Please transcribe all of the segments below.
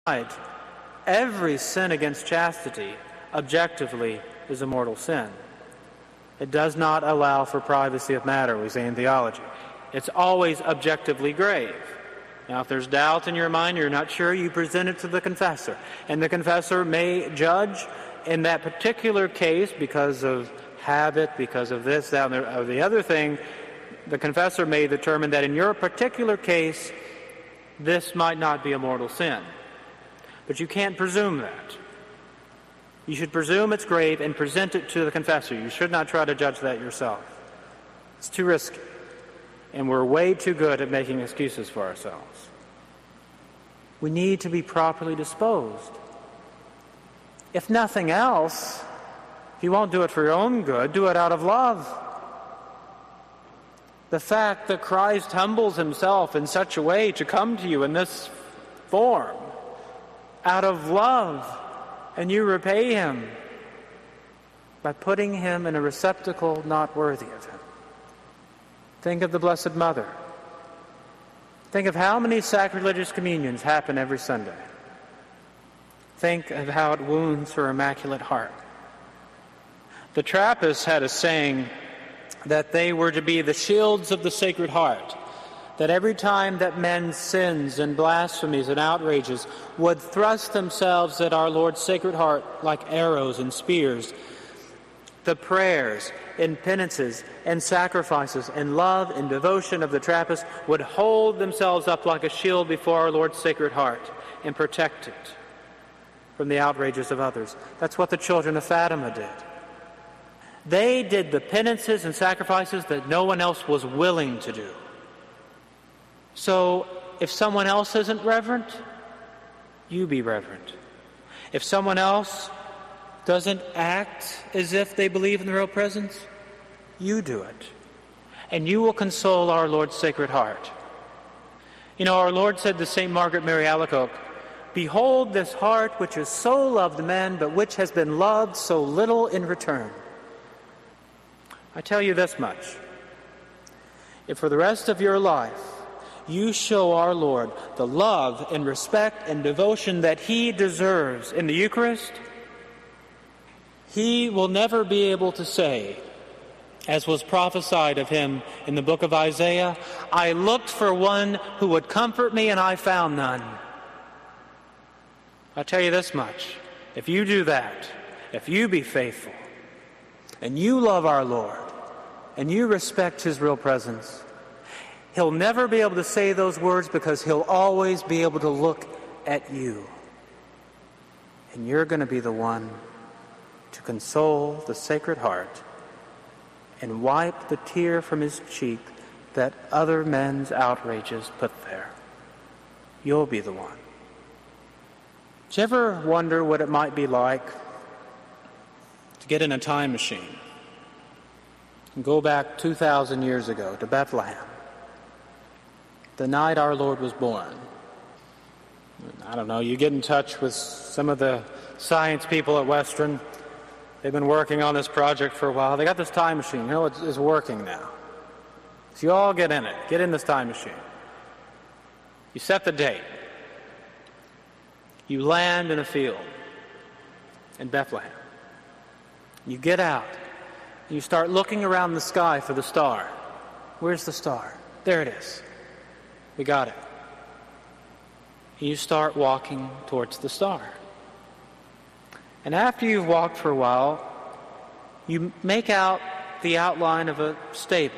Every sin against chastity, objectively, is a mortal sin. It does not allow for privacy of matter, we say in theology. It's always objectively grave. Now, if there's doubt in your mind, you're not sure, you present it to the confessor. And the confessor may judge in that particular case, because of habit, because of this, that, or the other thing, the confessor may determine that in your particular case, this might not be a mortal sin. But you can't presume that. You should presume it's grave and present it to the confessor. You should not try to judge that yourself. It's too risky. And we're way too good at making excuses for ourselves. We need to be properly disposed. If nothing else, if you won't do it for your own good, do it out of love. The fact that Christ humbles himself in such a way to come to you in this form, out of love, and you repay him by putting him in a receptacle not worthy of him. Think of the Blessed Mother. Think of how many sacrilegious communions happen every Sunday. Think of how it wounds her immaculate heart. The Trappists had a saying that they were to be the shields of the Sacred Heart, that every time that men's sins and blasphemies and outrages would thrust themselves at our Lord's Sacred Heart like arrows and spears, the prayers and penances and sacrifices and love and devotion of the Trappists would hold themselves up like a shield before our Lord's Sacred Heart and protect it from the outrages of others. That's what the children of Fatima did. They did the penances and sacrifices that no one else was willing to do. So, if someone else isn't reverent, you be reverent. If someone else doesn't act as if they believe in the real presence, you do it. And you will console our Lord's Sacred Heart. You know, our Lord said to St. Margaret Mary Alacoque, "Behold this heart which has so loved men, but which has been loved so little in return." I tell you this much. If for the rest of your life you show our Lord the love and respect and devotion that he deserves in the Eucharist, he will never be able to say, as was prophesied of him in the book of Isaiah, "I looked for one who would comfort me, and I found none." I'll tell you this much. If you do that, if you be faithful, and you love our Lord, and you respect his real presence, he'll never be able to say those words, because he'll always be able to look at you. And you're going to be the one to console the Sacred Heart and wipe the tear from his cheek that other men's outrages put there. You'll be the one. Did you ever wonder what it might be like to get in a time machine and go back 2,000 years ago to Bethlehem, the night our Lord was born? I don't know, you get in touch with some of the science people at Western. They've been working on this project for a while. They got this time machine. You know, it's working now. So you all get in it. Get in this time machine. You set the date. You land in a field in Bethlehem. You get out. And you start looking around the sky for the star. Where's the star? There it is. We got it. And you start walking towards the star. And after you've walked for a while, you make out the outline of a stable.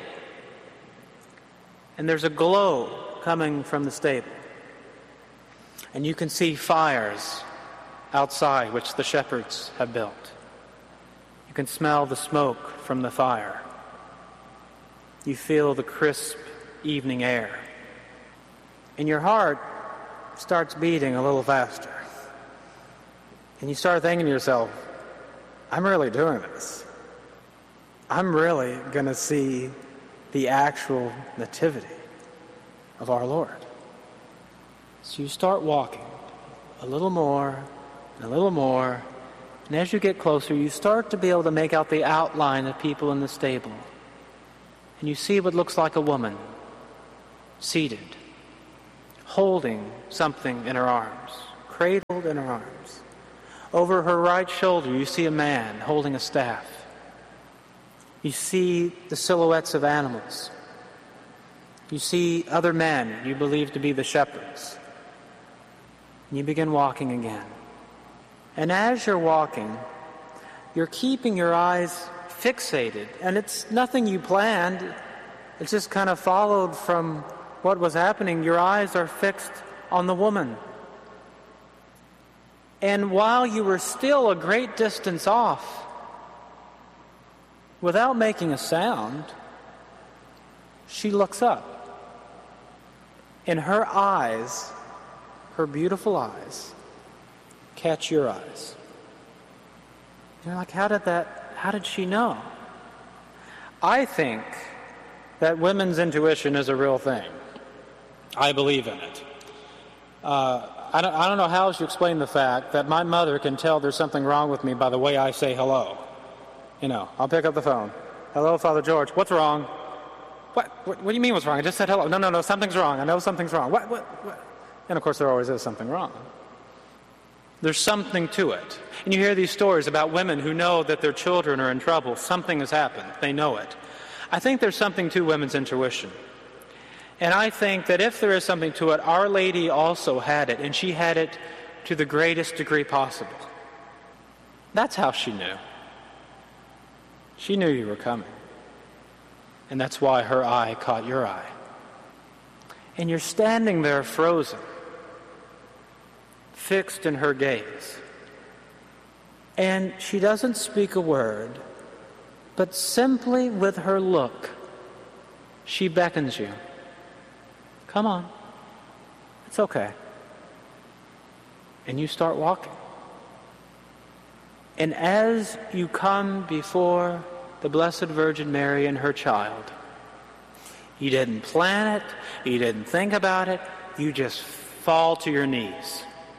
And there's a glow coming from the stable. And you can see fires outside which the shepherds have built. You can smell the smoke from the fire. You feel the crisp evening air. And your heart starts beating a little faster. And you start thinking to yourself, I'm really doing this. I'm really going to see the actual nativity of our Lord. So you start walking a little more and a little more. And as you get closer, you start to be able to make out the outline of people in the stable. And you see what looks like a woman seated, holding something in her arms, cradled in her arms. Over her right shoulder, you see a man holding a staff. You see the silhouettes of animals. You see other men you believe to be the shepherds. And you begin walking again. And as you're walking, you're keeping your eyes fixated. And it's nothing you planned. It's just kind of followed from what was happening. Your eyes are fixed on the woman. And while you were still a great distance off, without making a sound, she looks up. And her eyes, her beautiful eyes, catch your eyes. You're like, how did she know? I think that women's intuition is a real thing. I believe in it. I don't know how else you explain the fact that my mother can tell there's something wrong with me by the way I say hello. I'll pick up the phone. Hello, Father George. What's wrong? What do you mean what's wrong? I just said hello. No, something's wrong. I know something's wrong. What? And of course there always is something wrong. There's something to it. And you hear these stories about women who know that their children are in trouble. Something has happened. They know it. I think there's something to women's intuition. And I think that if there is something to it, Our Lady also had it, and she had it to the greatest degree possible. That's how she knew. She knew you were coming. And that's why her eye caught your eye. And you're standing there frozen, fixed in her gaze. And she doesn't speak a word, but simply with her look, she beckons you. Come on. It's okay. And you start walking. And as you come before the Blessed Virgin Mary and her child, you didn't plan it, you didn't think about it, you just fall to your knees.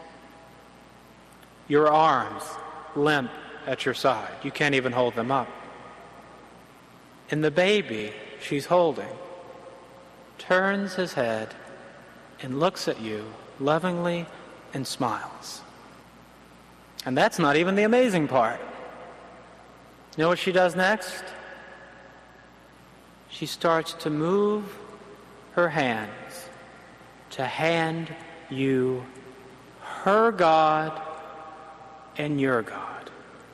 Your arms limp at your side. You can't even hold them up. And the baby she's holding turns his head and looks at you lovingly and smiles. And that's not even the amazing part. You know what she does next? She starts to move her hands to hand you her God and your God,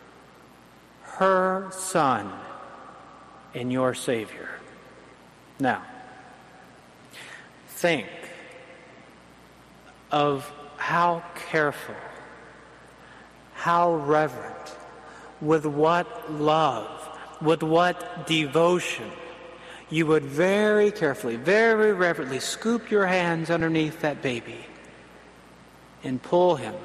her Son and your Savior. Now, think of how careful, how reverent, with what love, with what devotion you would very carefully, very reverently scoop your hands underneath that baby and pull him